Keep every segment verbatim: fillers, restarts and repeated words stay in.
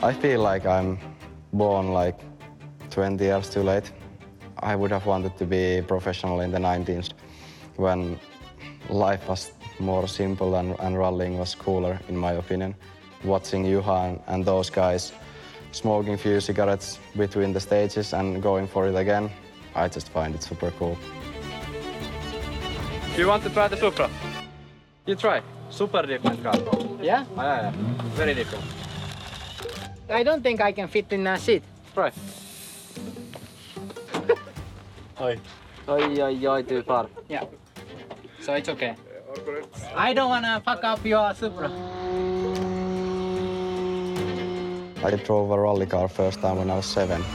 I feel like I'm born like twenty years too late. I would have wanted to be professional in the nineties when life was more simple and, and rallying was cooler, in my opinion. Watching Juha and, and those guys smoking few cigarettes between the stages and going for it again, I just find it super cool. Do you want to try the Supra? You try. Super different car. Yeah? Oh, yeah, yeah. Very different. I don't think I can fit in a seat. Try. Oi. Oi, oi, oi, too far. Yeah. So it's okay. I don't wanna fuck up your Supra. I drove a rally car first time when I was seven.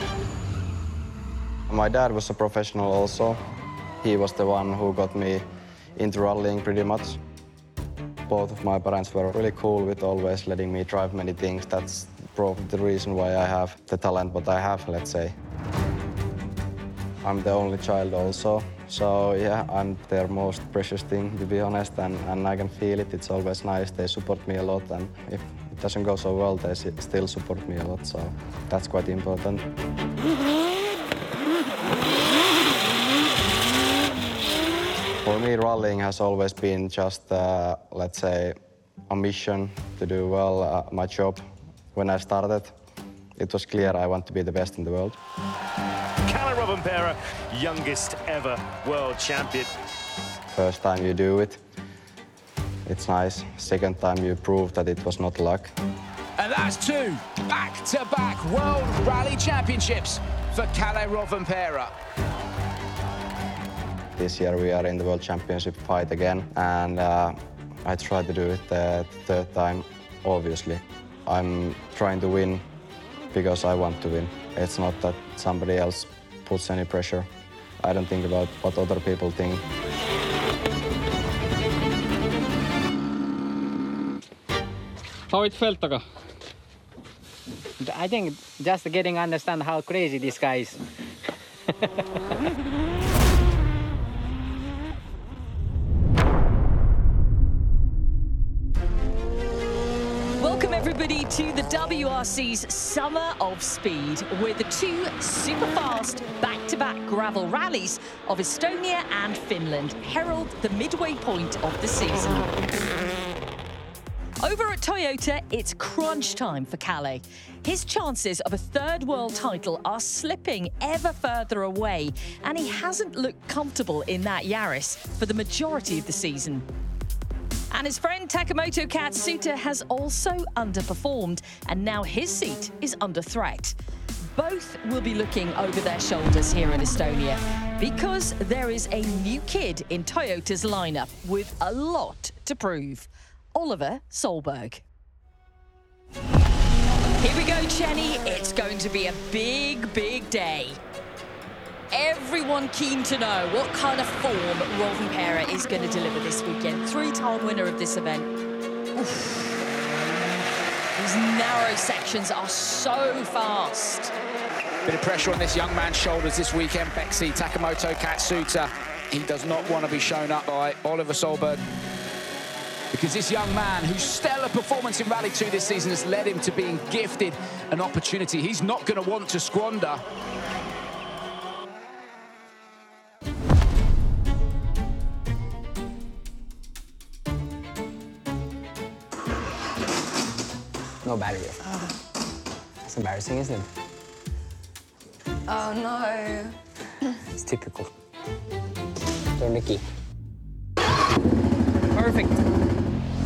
My dad was a professional also. He was the one who got me into rallying pretty much. Both of my parents were really cool with always letting me drive many things. That's probably the reason why I have the talent what I have, let's say. I'm the only child also, so yeah, I'm their most precious thing, to be honest, and, and I can feel it. It's always nice. They support me a lot, and if it doesn't go so well, they still support me a lot, so that's quite important. For me, rallying has always been just, uh, let's say, a mission to do well uh, my job. When I started, it was clear I want to be the best in the world. Kalle Rovanperä, youngest ever world champion. First time you do it, it's nice. Second time you prove that it was not luck. And that's two back-to-back World Rally Championships for Kalle Rovanperä. This year we are in the World Championship fight again, and uh, I try to do it the third time, obviously. I'm trying to win because I want to win. It's not that somebody else puts any pressure. I don't think about what other people think. How it felt, Taka? I think just getting to understand how crazy this guy is. Welcome everybody to the W R C's Summer of Speed with the two super fast back-to-back gravel rallies of Estonia and Finland herald the midway point of the season. Over at Toyota, it's crunch time for Kalle. His chances of a third world title are slipping ever further away, and he hasn't looked comfortable in that Yaris for the majority of the season. And his friend Takamoto Katsuta has also underperformed, and now his seat is under threat. Both will be looking over their shoulders here in Estonia because there is a new kid in Toyota's lineup with a lot to prove. Oliver Solberg. Here we go, Chenny. It's going to be a big, big day. Everyone keen to know what kind of form Rovanperä is going to deliver this weekend. Three-time winner of this event. Oof. These narrow sections are so fast. Bit of pressure on this young man's shoulders this weekend, Beksi Takamoto Katsuta. He does not want to be shown up by Oliver Solberg, because this young man, whose stellar performance in Rally two this season has led him to being gifted an opportunity he's not going to want to squander. No battery. Oh. That's embarrassing, isn't it? Oh, no. It's typical. Turn the key. Perfect.